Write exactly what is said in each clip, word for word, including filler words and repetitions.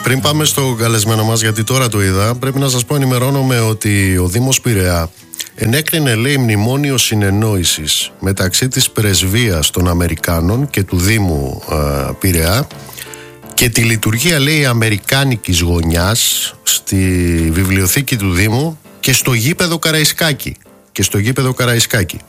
Πριν πάμε στο καλεσμένο μας, γιατί τώρα το είδα, πρέπει να σας πω, ενημερώνομαι ότι ο Δήμος Πειραιά ενέκρινε, λέει, μνημόνιο συνεννόησης μεταξύ της πρεσβείας των Αμερικάνων και του Δήμου ε, Πειραιά και τη λειτουργία, λέει, αμερικάνικης γωνιάς στη βιβλιοθήκη του Δήμου και στο γήπεδο Καραϊσκάκη. Και στο γήπεδο Καραϊσκάκη.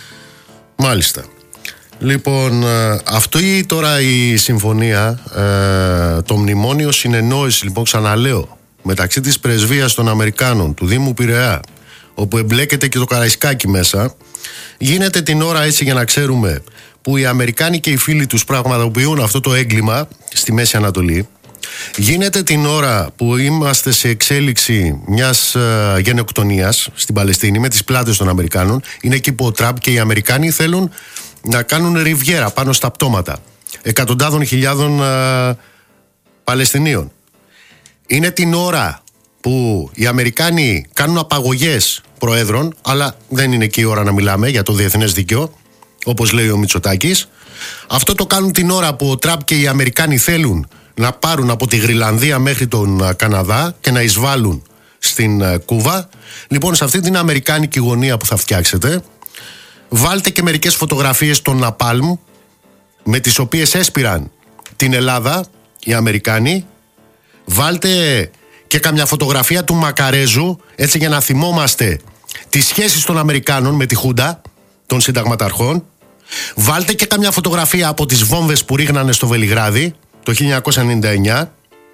Μάλιστα. Λοιπόν, αυτή τώρα η συμφωνία, ε, το μνημόνιο συνεννόησης, λοιπόν, ξαναλέω, μεταξύ της πρεσβείας των Αμερικάνων, του Δήμου Πειραιά, όπου εμπλέκεται και το Καραϊσκάκι μέσα, γίνεται την ώρα, έτσι για να ξέρουμε, που οι Αμερικάνοι και οι φίλοι τους πραγματοποιούν αυτό το έγκλημα στη Μέση Ανατολή. Γίνεται την ώρα που είμαστε σε εξέλιξη μιας ε, γενοκτονίας στην Παλαιστίνη με τις πλάτες των Αμερικάνων. Είναι εκεί που ο Τραμπ και οι Αμερικάνοι θέλουν να κάνουν ριβιέρα πάνω στα πτώματα εκατοντάδων χιλιάδων ε, Παλαιστινίων. Είναι την ώρα που οι Αμερικάνοι κάνουν απαγωγές προέδρων, αλλά δεν είναι εκεί η ώρα να μιλάμε για το διεθνές δίκαιο, όπως λέει ο Μητσοτάκης. Αυτό το κάνουν την ώρα που ο Τραμπ και οι Αμερικάνοι θέλουν να πάρουν από τη Γρυλανδία μέχρι τον Καναδά και να εισβάλλουν στην Κούβα. Λοιπόν, σε αυτή την αμερικάνικη γωνία που θα φτιάξετε, βάλτε και μερικές φωτογραφίες των Ναπάλμ, με τις οποίες έσπηραν την Ελλάδα οι Αμερικάνοι. Βάλτε και καμιά φωτογραφία του Μακαρέζου, έτσι για να θυμόμαστε τις σχέσεις των Αμερικάνων με τη Χούντα των συνταγματαρχών. Βάλτε και καμιά φωτογραφία από τις βόμβες που ρίγνανε στο Βελιγράδι το χίλια εννιακόσια ενενήντα εννιά.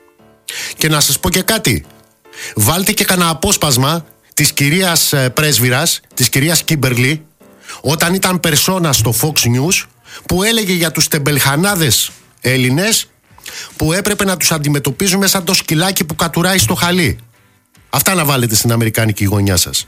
Και να σας πω και κάτι, βάλτε και κανένα απόσπασμα της κυρίας πρέσβυρας, της κυρίας Κίμπερλι, όταν ήταν περσόνα στο Fox News, που έλεγε για τους τεμπελχανάδες Έλληνες που έπρεπε να τους αντιμετωπίζουμε σαν το σκυλάκι που κατουράει στο χαλί. Αυτά να βάλετε στην αμερικάνικη γωνιά σας.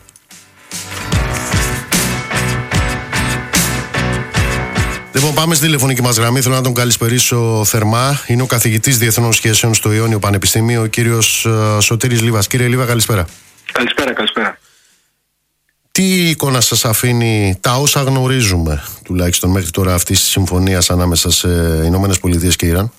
Λοιπόν, πάμε στη τηλεφωνική μας γραμμή. Θέλω να τον καλησπερίσω θερμά. Είναι ο καθηγητής Διεθνών Σχέσεων στο Ιόνιο Πανεπιστήμιο, ο κύριος uh, Σωτήρης Λίβας. Κύριε Λίβα, καλησπέρα. Καλησπέρα, καλησπέρα. Τι εικόνα σας αφήνει τα όσα γνωρίζουμε, τουλάχιστον μέχρι τώρα, αυτής της συμφωνίας ανάμεσα σε Ηνωμένες Πολιτείες και Ιράν?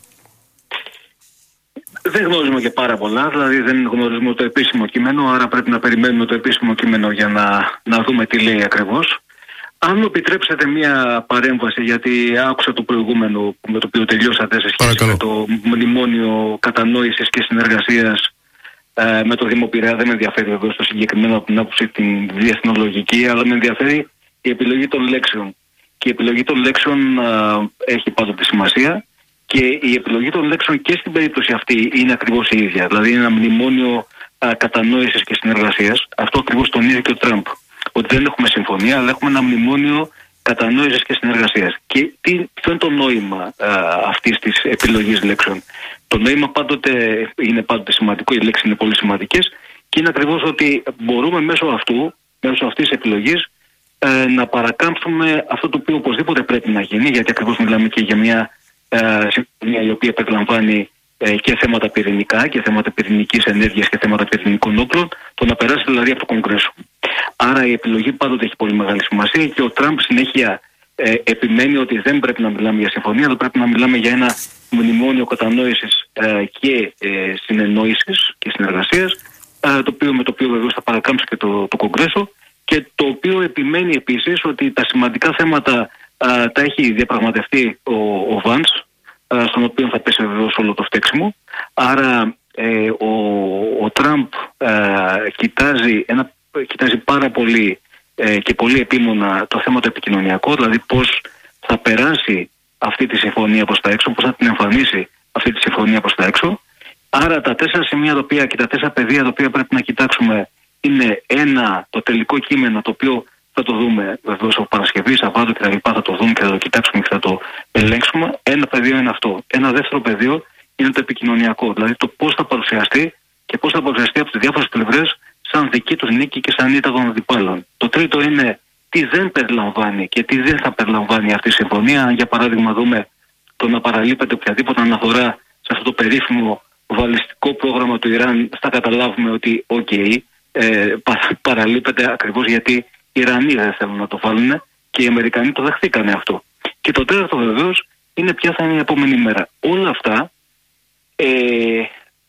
Δεν γνωρίζουμε και πάρα πολλά, δηλαδή δεν γνωρίζουμε το επίσημο κείμενο, άρα πρέπει να περιμένουμε το επίσημο κείμενο για να, να δούμε τι λέει ακριβώς. Αν μου επιτρέψετε μία παρέμβαση, γιατί άκουσα το προηγούμενο με το οποίο τελειώσατε σε σχέση Παρακαλώ. με το μνημόνιο κατανόησης και συνεργασίας ε, με το Δήμο Πειραιά. Δεν με ενδιαφέρει εδώ στο συγκεκριμένο από την άποψη την διεθνολογική, αλλά με ενδιαφέρει η επιλογή των λέξεων. Και η επιλογή των λέξεων ε, έχει πάντοτε σημασία, και η επιλογή των λέξεων και στην περίπτωση αυτή είναι ακριβώς η ίδια. Δηλαδή είναι ένα μνημόνιο ε, κατανόησης και συνεργασίας. Αυτό ακριβώς τονίζει και ο Τραμπ. Ότι δεν έχουμε συμφωνία, αλλά έχουμε ένα μνημόνιο κατανόησης και συνεργασίας. Και τι, ποιο είναι το νόημα α, αυτής της επιλογής λέξεων? Το νόημα πάντοτε είναι πάντοτε σημαντικό, οι λέξεις είναι πολύ σημαντικές, και είναι ακριβώς ότι μπορούμε μέσω αυτού, μέσω αυτής της επιλογής, ε, να παρακάμψουμε αυτό το οποίο οπωσδήποτε πρέπει να γίνει, γιατί ακριβώς μιλάμε και για μια ε, συμφωνία η οποία περιλαμβάνει ε, και θέματα πυρηνικά και θέματα πυρηνικής ενέργειας και θέματα πυρηνικών όπλων, το να περάσει δηλαδή από το Κογκρέσο. Άρα η επιλογή πάντοτε έχει πολύ μεγάλη σημασία, και ο Τραμπ συνέχεια ε, επιμένει ότι δεν πρέπει να μιλάμε για συμφωνία, αλλά πρέπει να μιλάμε για ένα μνημόνιο κατανόησης ε, και ε, συνεννόησης και συνεργασίας, ε, το οποίο, με το οποίο βεβαίως θα παρακάμψει και το, το Κογκρέσο, και το οποίο επιμένει επίσης ότι τα σημαντικά θέματα ε, τα έχει διαπραγματευτεί ο, ο Βάνς, ε, στον οποίο θα πέσει βεβαίως όλο το φταίξιμο. Άρα ε, ο, ο Τραμπ ε, κοιτάζει ένα κοιτάζει πάρα πολύ ε, και πολύ επίμονα το θέμα το επικοινωνιακό, δηλαδή πώς θα περάσει αυτή τη συμφωνία προς τα έξω, πώς θα την εμφανίσει αυτή τη συμφωνία προς τα έξω. Άρα τα τέσσερα σημεία τα οποία, και τα τέσσερα πεδία τα οποία πρέπει να κοιτάξουμε είναι ένα, το τελικό κείμενο, το οποίο θα το δούμε βεβαίως από Παρασκευή, Σαββάτο κτλ. Θα το δούμε και θα το κοιτάξουμε και θα το ελέγξουμε. Ένα πεδίο είναι αυτό. Ένα δεύτερο πεδίο είναι το επικοινωνιακό, δηλαδή το πώς θα παρουσιαστεί και πώς θα παρουσιαστεί από τις διάφορες πλευρές σαν δική τους νίκη και σαν ήττα των αντιπάλων. Το τρίτο είναι τι δεν περιλαμβάνει και τι δεν θα περιλαμβάνει αυτή η συμφωνία. Αν για παράδειγμα δούμε το να παραλείπεται οποιαδήποτε αναφορά σε αυτό το περίφημο βαλιστικό πρόγραμμα του Ιράν, θα καταλάβουμε ότι οκ, okay, ε, παραλείπεται ακριβώς γιατί οι Ιρανοί δεν θέλουν να το βάλουν και οι Αμερικανοί το δεχθήκανε αυτό. Και το τέταρτο βεβαίως είναι ποια θα είναι η επόμενη μέρα. Όλα αυτά ε,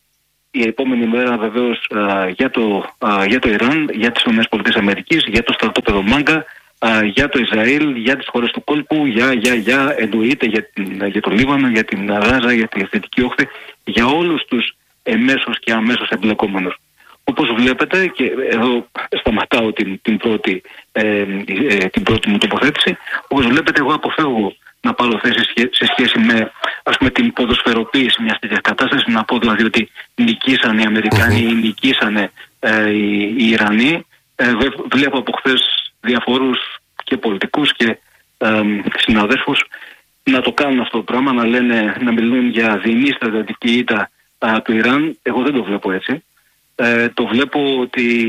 η επόμενη μέρα βεβαίως για, για το Ιράν, για τις ΗΠΑ, για το στρατόπεδο Μάγκα, για το Ισραήλ, για τις χώρες του κόλπου, για, για, για εννοείται για, την, για το Λίβανο, για την Γάζα, για τη Δυτική Όχθη, για όλους τους εμέσως και αμέσως εμπλεκόμενους. Όπως βλέπετε, και εδώ σταματάω την, την, πρώτη, ε, ε, την πρώτη μου τοποθέτηση, όπως βλέπετε εγώ αποφεύγω να πάρω θέση σε σχέση με, ας πούμε, την ποδοσφαιροποίηση μιας τέτοιας κατάστασης, να πω δηλαδή ότι νικήσανε οι Αμερικάνοι ή νικήσανε ε, οι, οι Ιρανοί. Ε, βλέπω από χθες διαφορούς και πολιτικούς και ε, συναδέλφους να το κάνουν αυτό το πράγμα, να λένε, να μιλούν για δεινή στρατιωτική ήττα του Ιράν. Εγώ δεν το βλέπω έτσι. Ε, το βλέπω ότι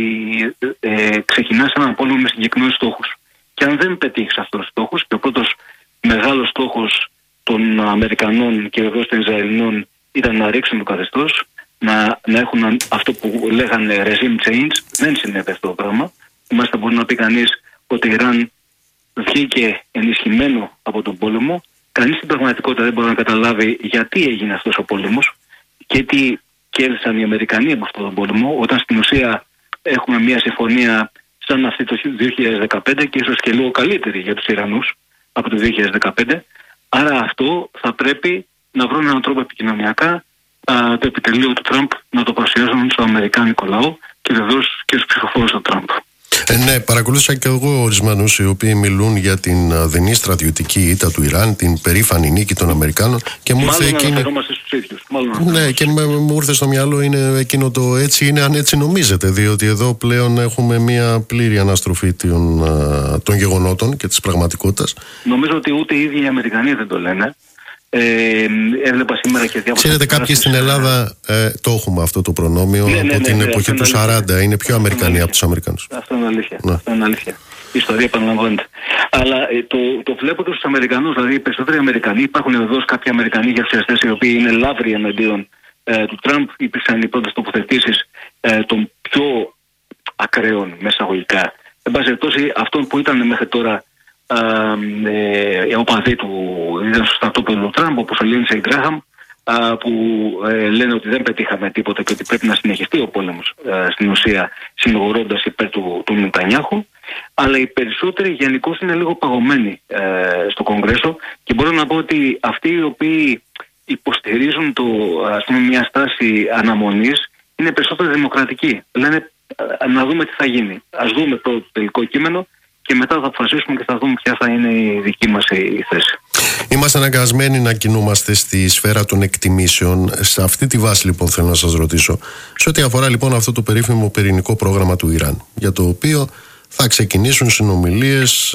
ε, ξεκινάς έναν πόλεμο με συγκεκριμένους στόχους. Και αν δεν πετύχεις αυτούς τους στόχους, και ο πρώτος μεγάλος στόχος των Αμερικανών και βεβαίως των Ισραηλινών ήταν να ρίξουν το καθεστώς, να, να έχουν αυτό που λέγανε regime change, δεν συνέβη αυτό το πράγμα. Μάλιστα μπορεί να πει κανείς ότι η Ιράν βγήκε ενισχυμένο από τον πόλεμο. Κανείς στην πραγματικότητα δεν μπορεί να καταλάβει γιατί έγινε αυτός ο πόλεμος και τι κέρδισαν οι Αμερικανοί από αυτόν τον πόλεμο, όταν στην ουσία έχουμε μια συμφωνία σαν αυτή το δύο χιλιάδες δεκαπέντε και ίσως και λίγο καλύτερη για τους Ιρανούς από το δύο χιλιάδες δεκαπέντε. Άρα αυτό θα πρέπει να βρουν έναν τρόπο επικοινωνιακά α, το επιτελείο του Τραμπ να το παρουσιάσουν στο αμερικάνικο λαό και βεβαίως και στους ψηφοφόρους του Τραμπ. Ε, ναι, παρακολούθησα και εγώ ορισμένους οι οποίοι μιλούν για την δεινή στρατιωτική ήττα του Ιράν, την περήφανη νίκη των Αμερικάνων. Και μου ήρθε εκείνη... στους ίδιους. Ναι, και μου ήρθε στο μυαλό είναι εκείνο το έτσι είναι, αν έτσι νομίζετε, διότι εδώ πλέον έχουμε μια πλήρη αναστροφή των, των γεγονότων και της πραγματικότητας. Νομίζω ότι ούτε οι ίδιοι οι Αμερικανοί δεν το λένε. Ε, έβλεπα σήμερα και διάφορα. Ξέρετε, κάποιοι στην Ελλάδα ε, το έχουμε αυτό το προνόμιο ναι, από ναι, ναι, την ναι, εποχή του σαράντα. Είναι πιο Αμερικανοί από τους Αμερικανούς. Αυτό είναι αλήθεια. Ναι. Αυτό είναι αλήθεια. Η ιστορία επαναλαμβάνεται. Αλλά ε, το, το βλέπω και στους Αμερικανούς. Δηλαδή, οι περισσότεροι Αμερικανοί, υπάρχουν βεβαίως κάποιοι Αμερικανοί γερουσιαστές οι οποίοι είναι λαύροι εναντίον ε, του Τραμπ. Υπήρξαν οι πρώτες τοποθετήσεις ε, των πιο ακραίων μεσαγωγικά. Εν πάση περιπτώσει, αυτόν που ήταν μέχρι τώρα οι οπαδοί του ήταν στο στρατόπεδο του Τραμπ, όπως ο Λίντσεϊ Γκράχαμ, που ε, λένε ότι δεν πετύχαμε τίποτα και ότι πρέπει να συνεχιστεί ο πόλεμος ε, στην ουσία, συνηγορώντας υπέρ του, του Νετανιάχου. Αλλά οι περισσότεροι γενικώς είναι λίγο παγωμένοι ε, στο Κογκρέσο και μπορώ να πω ότι αυτοί οι οποίοι υποστηρίζουν το, ας πούμε, μια στάση αναμονής είναι περισσότερο δημοκρατικοί. Λένε ε, να δούμε τι θα γίνει. Ας δούμε το τελικό κείμενο και μετά θα αποφασίσουμε και θα δούμε ποια θα είναι η δική μας η θέση. Είμαστε αναγκασμένοι να κινούμαστε στη σφαίρα των εκτιμήσεων. Σε αυτή τη βάση λοιπόν θέλω να σας ρωτήσω, σε ό,τι αφορά λοιπόν αυτό το περίφημο πυρηνικό πρόγραμμα του Ιράν, για το οποίο θα ξεκινήσουν συνομιλίες,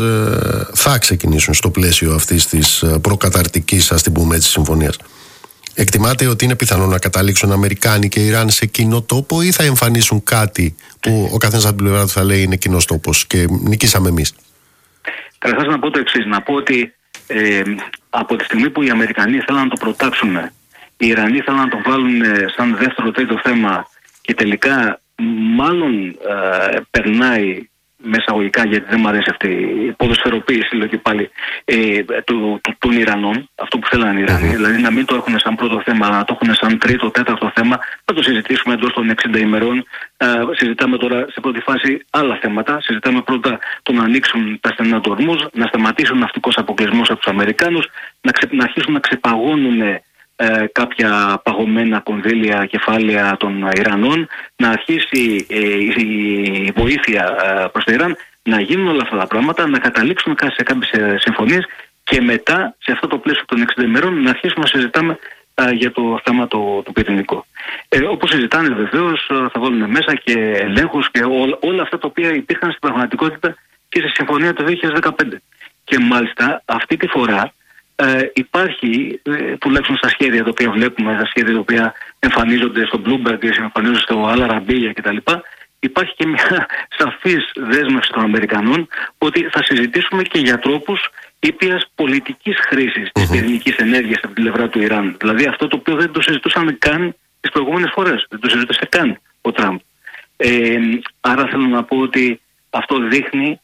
θα ξεκινήσουν στο πλαίσιο αυτής της προκαταρτικής, ας την πούμε έτσι, συμφωνίας. Εκτιμάτε ότι είναι πιθανό να καταλήξουν Αμερικάνοι και Ιράν σε κοινό τόπο ή θα εμφανίσουν κάτι που ο καθένας από την πλευρά του θα λέει είναι κοινός τόπος και νικήσαμε εμείς? Καταρχάς να πω το εξής, να πω ότι ε, από τη στιγμή που οι Αμερικανοί θέλουν να το προτάξουν, οι Ιρανοί θέλουν να το βάλουν σαν δεύτερο τρίτο θέμα και τελικά μάλλον ε, περνάει μεσαγωγικά, γιατί δεν μου αρέσει αυτή η ποδοσφαιροποίηση, λέω και πάλι, ε, του, του, των Ιρανών, αυτό που θέλανε οι Ιρανοί, mm-hmm. δηλαδή να μην το έχουν σαν πρώτο θέμα, να το έχουν σαν τρίτο, τέταρτο θέμα, να το συζητήσουμε εντός των εξήντα ημερών. Ε, συζητάμε τώρα σε πρώτη φάση άλλα θέματα. Συζητάμε πρώτα το να ανοίξουν τα στενά του ορμούς, να σταματήσουν ναυτικός αποκλεισμός από τους Αμερικάνους, να, ξε, να αρχίσουν να ξεπαγώνουν Ε, κάποια παγωμένα κονδύλια, κεφάλαια των Ιρανών, να αρχίσει ε, η βοήθεια ε, προς το Ιράν, να γίνουν όλα αυτά τα πράγματα, να καταλήξουμε σε κάποιες συμφωνίες και μετά σε αυτό το πλαίσιο των εξήντα ημερών να αρχίσουμε να συζητάμε ε, για το θέμα το, το πυρηνικό. Ε, όπως συζητάνε βεβαίως θα βάλουν μέσα και ελέγχους και ό, όλα αυτά τα οποία υπήρχαν στην πραγματικότητα και στη συμφωνία του δύο χιλιάδες δεκαπέντε. Και μάλιστα αυτή τη φορά Ε, υπάρχει, ε, τουλάχιστον στα σχέδια τα οποία βλέπουμε, στα σχέδια τα οποία εμφανίζονται στο Bloomberg και εμφανίζονται στο Al Arabiya κτλ., υπάρχει και μια σαφής δέσμευση των Αμερικανών ότι θα συζητήσουμε και για τρόπους ήπιας πολιτικής χρήσης της πυρηνικής ενέργειας από την πλευρά του Ιράν. Δηλαδή αυτό το οποίο δεν το συζητούσαν καν τις προηγούμενες φορές. Δεν το συζητούσε καν ο Τραμπ. Ε, άρα θέλω να πω ότι αυτό δείχνει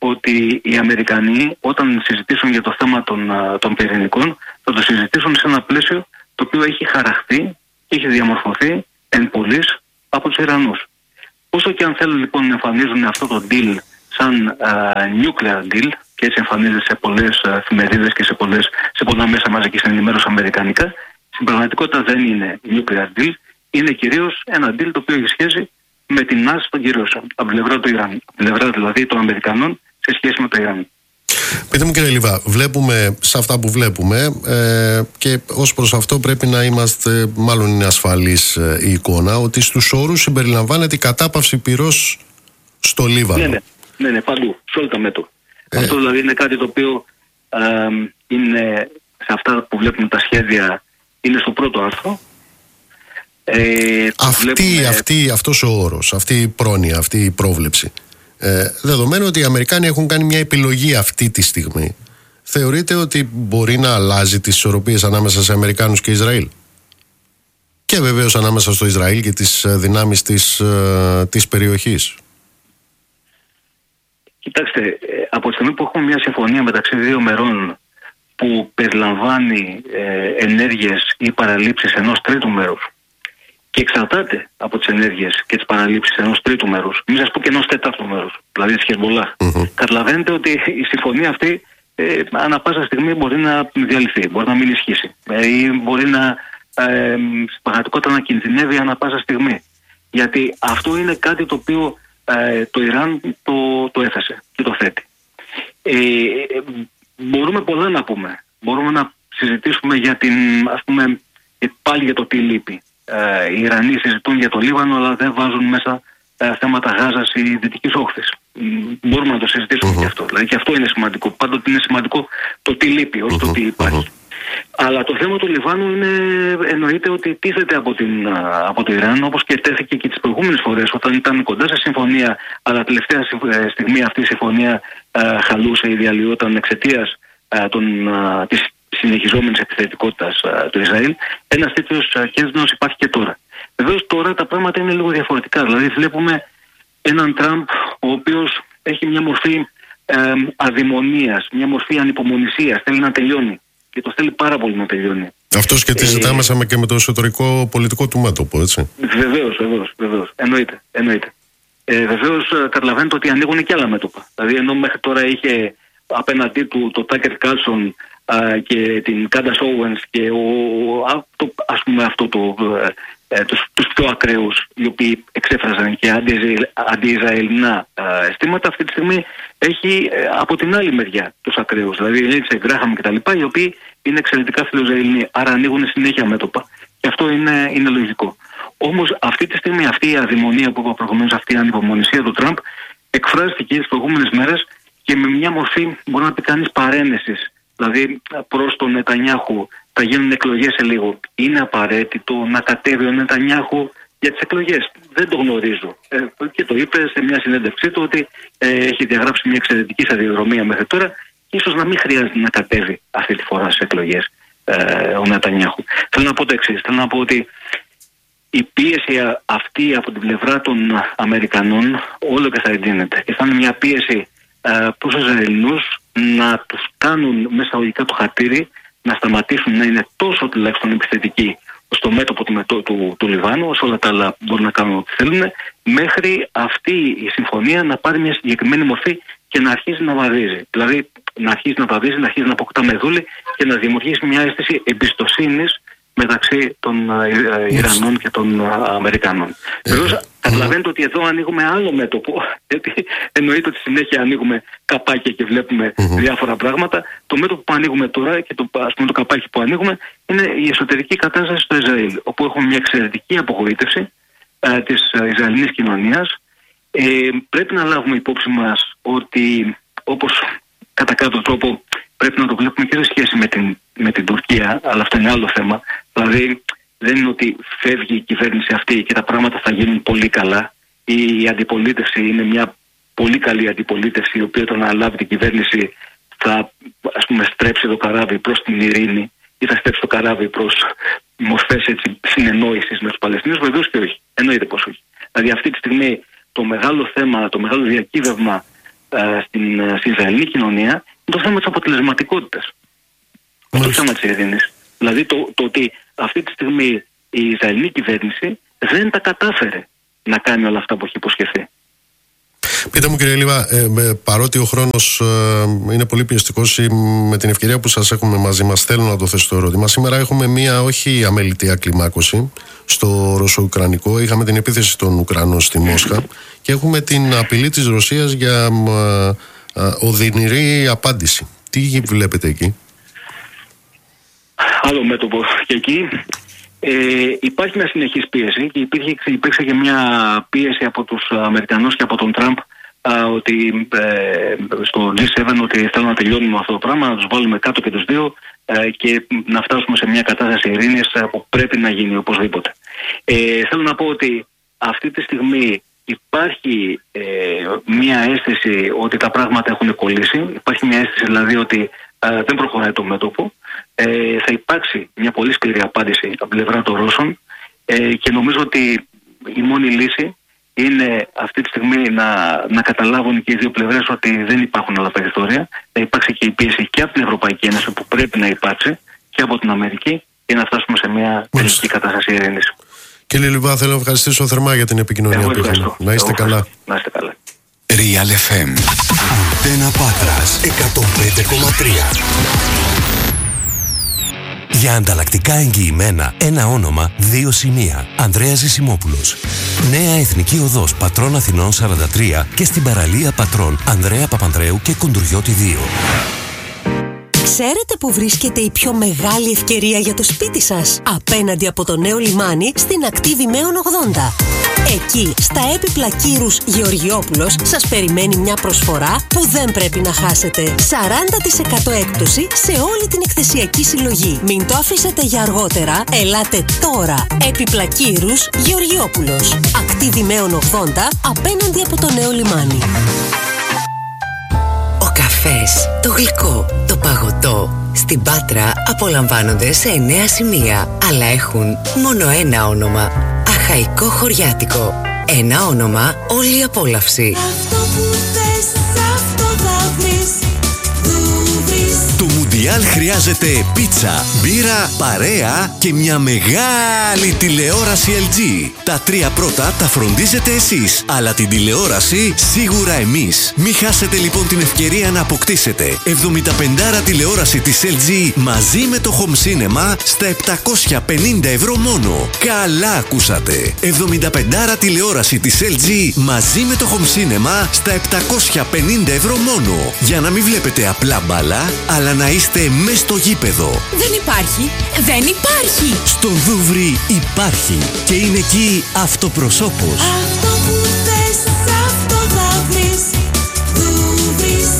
ότι οι Αμερικανοί όταν συζητήσουν για το θέμα των, των πυρηνικών θα το συζητήσουν σε ένα πλαίσιο το οποίο έχει χαραχθεί και έχει διαμορφωθεί εν πολλοίς από τους Ιρανούς. Όσο και αν θέλουν λοιπόν να εμφανίζουν αυτό το deal σαν uh, nuclear deal, και έτσι εμφανίζεται σε πολλές uh, εφημερίδες και σε, πολλές, σε πολλά μέσα μαζικής ενημέρωσης αμερικανικά, στην πραγματικότητα δεν είναι nuclear deal, είναι κυρίως ένα deal το οποίο έχει σχέση με την άρση των κυρώσεων από την πλευρά του Ιράν, από την πλευρά δηλαδή των Αμερικανών σε σχέση με το Ιράν. Πείτε μου, κύριε Λιβά, βλέπουμε σε αυτά που βλέπουμε ε, και ως προς αυτό πρέπει να είμαστε, μάλλον είναι ασφαλής ε, η εικόνα, ότι στους όρους συμπεριλαμβάνεται η κατάπαυση πυρός στο Λίβανο. Ναι, ναι, ναι, ναι, παντού, σε όλα τα μέτωπα. Ε. Αυτό δηλαδή είναι κάτι το οποίο ε, είναι σε αυτά που βλέπουμε τα σχέδια, είναι στο πρώτο άρθρο. Ε, αυτή, βλέπουμε... αυτή, αυτός ο όρος, αυτή η πρόνοια, αυτή η πρόβλεψη, ε, δεδομένου ότι οι Αμερικάνοι έχουν κάνει μια επιλογή αυτή τη στιγμή, θεωρείτε ότι μπορεί να αλλάζει τις ισορροπίες ανάμεσα σε Αμερικάνους και Ισραήλ? Και βεβαίως ανάμεσα στο Ισραήλ και τις δυνάμεις της, της περιοχής. Κοιτάξτε, από τη στιγμή που έχουμε μια συμφωνία μεταξύ δύο μερών που περιλαμβάνει ε, ενέργειες ή παραλήψεις ενός τρίτου μέρους και εξαρτάται από τις ενέργειες και τις παραλήψεις ενός τρίτου μέρους, μην σας πω και ενός τέταρτου μέρους, δηλαδή της Χεσμολάχ, mm-hmm. καταλαβαίνετε ότι η συμφωνία αυτή ε, ανά πάσα στιγμή μπορεί να διαλυθεί, μπορεί να μην ισχύσει ε, ή μπορεί να ε, στην πραγματικότητα να κινδυνεύει ανά πάσα στιγμή. Γιατί αυτό είναι κάτι το οποίο ε, το Ιράν το, το έθεσε και το θέτει. Ε, ε, μπορούμε πολλά να πούμε. Μπορούμε να συζητήσουμε για την, ας πούμε, πάλι για το τι λείπει. Ε, οι Ιρανοί συζητούν για το Λίβανο, αλλά δεν βάζουν μέσα ε, θέματα Γάζας ή Δυτικής Όχθης. Μπορούμε να το συζητήσουμε uh-huh. και αυτό. Δηλαδή και αυτό είναι σημαντικό. Πάντοτε είναι σημαντικό το τι λείπει, όχι uh-huh. το τι υπάρχει. Uh-huh. Αλλά το θέμα του Λιβάνου είναι, εννοείται ότι τίθεται από, την, από το Ιράν, όπως και τέθηκε και τις προηγούμενες φορές όταν ήταν κοντά σε συμφωνία, αλλά τελευταία στιγμή αυτή η συμφωνία α, χαλούσε ή διαλυόταν εξαιτίας της συνεχιζόμενης επιθετικότητας του Ισραήλ. Ένας τέτοιος κίνδυνος υπάρχει και τώρα. Βεβαίως τώρα τα πράγματα είναι λίγο διαφορετικά. Δηλαδή βλέπουμε έναν Τραμπ ο οποίος έχει μια μορφή ε, αδημονίας, μια μορφή ανυπομονησίας, θέλει να τελειώνει. Και το θέλει πάρα πολύ να τελειώνει. Αυτό σχετίζεται ε, άμεσα και με το εσωτερικό πολιτικό του μέτωπο, έτσι. Βεβαίως, βεβαίως, βεβαίως. Εννοείται, εννοείται. Ε, βεβαίως καταλαβαίνετε ότι ανοίγουν και άλλα μέτωπα. Δηλαδή ενώ μέχρι τώρα είχε απέναντί του το Τάκερ Κάλσον και την Κάντας Όουενς και ο, α, το, ας πούμε αυτό το, ε, τους, τους πιο ακραίους οι οποίοι εξέφραζαν και αντι-Ισραηλινά αισθήματα, αυτή τη στιγμή έχει ε, από την άλλη μεριά τους ακραίους, δηλαδή η Λίντσε Γκράχαμ και τα λοιπά, οι οποίοι είναι εξαιρετικά φιλοζραηλινοί, άρα ανοίγουν συνέχεια μέτωπα και αυτό είναι, είναι λογικό. Όμως αυτή τη στιγμή αυτή η αδημονία που είπα προηγουμένως, αυτή η ανυπομονησία του Τραμπ εκφράστηκε τις προηγούμενες μέρες και με μια μορφή, μπορεί να πει κανείς, παρένεσης. Δηλαδή προς τον Νετανιάχου θα γίνουν εκλογές σε λίγο. Είναι απαραίτητο να κατέβει ο Νετανιάχου για τις εκλογές? Δεν το γνωρίζω. Ε, και το είπε σε μια συνέντευξή του ότι ε, έχει διαγράψει μια εξαιρετική σταδιοδρομία μέχρι τώρα. Ίσως να μην χρειάζεται να κατέβει αυτή τη φορά στις εκλογές ε, ο Νετανιάχου. Θέλω να πω το εξής. Θέλω να πω ότι η πίεση αυτή από την πλευρά των Αμερικανών όλο και θα εντείνεται. Και θα είναι μια πίεση ε, προς τους Ισραηλινούς να τους κάνουν μέσα ολικά το χατήρι, να σταματήσουν να είναι τόσο τουλάχιστον επιθετικοί στο μέτωπο του, του, του, του Λιβάνου, όσο όλα τα άλλα μπορούν να κάνουν ό,τι θέλουν, μέχρι αυτή η συμφωνία να πάρει μια συγκεκριμένη μορφή και να αρχίσει να βαδίζει. Δηλαδή να αρχίσει να βαδίζει, να αρχίσει να αποκτά μεδούλη και να δημιουργήσει μια αίσθηση εμπιστοσύνης μεταξύ των uh, Ιρανών και των uh, Αμερικανών. Βεβαίως, mm-hmm. καταλαβαίνετε ότι εδώ ανοίγουμε άλλο μέτωπο, γιατί εννοείται ότι συνέχεια ανοίγουμε καπάκια και βλέπουμε mm-hmm. διάφορα πράγματα. Το μέτωπο που ανοίγουμε τώρα και το, ας πούμε, το καπάκι που ανοίγουμε είναι η εσωτερική κατάσταση στο Ισραήλ, όπου έχουμε μια εξαιρετική απογοήτευση uh, της uh, Ισραηλινής κοινωνίας. Ε, πρέπει να λάβουμε υπόψη μας ότι, όπως κατά κάποιο τρόπο πρέπει να το βλέπουμε και σε σχέση με την, με την Τουρκία, αλλά αυτό είναι άλλο θέμα. Δηλαδή δεν είναι ότι φεύγει η κυβέρνηση αυτή και τα πράγματα θα γίνουν πολύ καλά. Η, η αντιπολίτευση είναι μια πολύ καλή αντιπολίτευση, η οποία όταν αναλάβει την κυβέρνηση θα, ας πούμε, στρέψει το καράβι προς την ειρήνη ή θα στρέψει το καράβι προς μορφές συνεννόησης με τους Παλαιστινίους. Βεβαίως και όχι. Εννοείται πως όχι. Δηλαδή αυτή τη στιγμή το μεγάλο θέμα, το μεγάλο διακύβευμα α, στην, στην Ισραηλινή κοινωνία είναι το θέμα της αποτελεσματικότητας. Το θέμα της ειρήνης. Δηλαδή το, το ότι αυτή τη στιγμή η Ισραηλινή κυβέρνηση δεν τα κατάφερε να κάνει όλα αυτά που έχει υποσχεθεί. Πείτε μου, κύριε Λίβα, ε, παρότι ο χρόνος ε, είναι πολύ πιεστικός, με την ευκαιρία που σας έχουμε μαζί μας θέλω να το θέσω το ερώτημα. Σήμερα έχουμε μία όχι αμεληταία κλιμάκωση στο ρωσο-ουκρανικό. Είχαμε την επίθεση των Ουκρανών στη Μόσχα και έχουμε την απειλή της Ρωσίας για ε, ε, οδυνηρή απάντηση. Τι βλέπετε εκεί? Άλλο μέτωπο και εκεί. Ε, υπάρχει μια συνεχής πίεση και υπήρχε, υπήρξε και μια πίεση από τους Αμερικανούς και από τον Τραμπ α, ότι ε, στο τζι σέβεν ότι θέλουν να τελειώνουμε αυτό το πράγμα, να τους βάλουμε κάτω και τους δύο ε, και να φτάσουμε σε μια κατάσταση ειρήνης που πρέπει να γίνει οπωσδήποτε. Ε, θέλω να πω ότι αυτή τη στιγμή υπάρχει ε, μια αίσθηση ότι τα πράγματα έχουν κολλήσει, υπάρχει μια αίσθηση δηλαδή ότι ε, δεν προχωράει το μέτωπο. Ε, θα υπάρξει μια πολύ σκληρή απάντηση από την πλευρά των Ρώσων ε, και νομίζω ότι η μόνη λύση είναι αυτή τη στιγμή να, να καταλάβουν και οι δύο πλευρές ότι δεν υπάρχουν άλλα περιθώρια. Θα υπάρξει και η πίεση και από την Ευρωπαϊκή Ένωση που πρέπει να υπάρξει και από την Αμερική για να φτάσουμε σε μια τελική κατάσταση ειρήνης. Κύριε Λιβά, θέλω να ευχαριστήσω θερμά για την επικοινωνία που είχαμε. Να είστε καλά. Να είστε καλά. Real εφ εμ Αντένα Πάτρας εκατόν πέντε κόμμα τρία. Για ανταλλακτικά εγγυημένα, ένα όνομα, δύο σημεία. Ανδρέας Ζησιμόπουλος. Νέα Εθνική Οδός Πατρών Αθηνών σαράντα τρία και στην παραλία Πατρών Ανδρέα Παπανδρέου και Κοντουριώτη δύο. Ξέρετε που βρίσκεται η πιο μεγάλη ευκαιρία για το σπίτι σας? Απέναντι από το νέο λιμάνι στην ακτή Δημαίων ογδόντα. Εκεί, στα έπιπλα Κύρους Γεωργιόπουλος, σας περιμένει μια προσφορά που δεν πρέπει να χάσετε. σαράντα τοις εκατό έκπτωση σε όλη την εκθεσιακή συλλογή. Μην το αφήσετε για αργότερα, ελάτε τώρα. Έπιπλα Κύρους Γεωργιόπουλος. Ακτή Δημαίων ογδόντα, απέναντι από το νέο λιμάνι. Ο καφές, το γλυκό, το παγωτό στην Πάτρα απολαμβάνονται σε εννέα σημεία, αλλά έχουν μόνο ένα όνομα. Αχαϊκό Χωριάτικο. Ένα όνομα, όλη η απόλαυση. Αυτό που θες, αυτό θα βρεις. Το Μουντιάλ χρειάζεται πίτσα, μπύρα, παρέα και μια μεγάλη τηλεόραση ελ τζι. Τα τρία πρώτα τα φροντίζετε εσείς, αλλά την τηλεόραση σίγουρα εμείς. Μην χάσετε λοιπόν την ευκαιρία να αποκτήσετε εβδομήντα πέντε τηλεόραση της ελ τζι μαζί με το Home Cinema στα επτακόσια πενήντα ευρώ μόνο. Καλά ακούσατε! εβδομήντα πέντε τηλεόραση της ελ τζι μαζί με το Home Cinema στα επτακόσια πενήντα ευρώ μόνο. Για να μην βλέπετε απλά μπάλα, αλλά να είστε μες στο γήπεδο. Δεν υπάρχει, δεν υπάρχει. Στον Δούβρι υπάρχει και είναι εκεί αυτοπροσώπος. Αυτό που θες, αυτό θα βρεις. Δούβρις.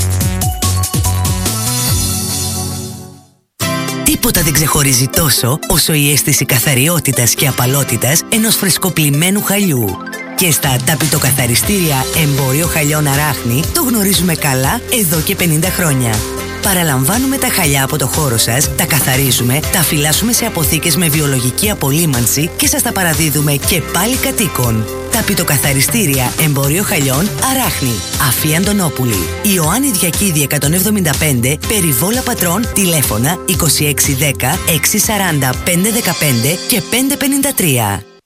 Τίποτα δεν ξεχωρίζει τόσο όσο η αίσθηση καθαριότητας και απαλότητας ενός φρεσκοπλημμένου χαλιού. Και στα ταπητοκαθαριστήρια Εμπόριο Χαλιών Αράχνη το γνωρίζουμε καλά εδώ και πενήντα χρόνια. Παραλαμβάνουμε τα χαλιά από το χώρο σας, τα καθαρίζουμε, τα φυλάσσουμε σε αποθήκες με βιολογική απολύμανση και σας τα παραδίδουμε και πάλι κατοίκων. Ταπητοκαθαριστήρια Εμπόριο Χαλιών Αράχνη. Αφή Αντωνόπουλη. Ιωάννη Διακίδη εκατόν εβδομήντα πέντε, Περιβόλα Πατρών, τηλέφωνα είκοσι έξι δέκα, έξι σαράντα, πέντε δεκαπέντε και πέντε πενήντα τρία.